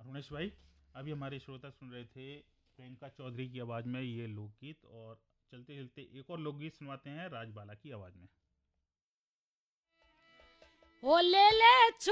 रुनेश भाई, अभी हमारे श्रोता सुन रहे थे प्रियंका चौधरी की आवाज़ में ये लोकगीत, और चलते चलते एक और लोकगीत सुनवाते हैं राजबाला की आवाज़ में। ओ ले ले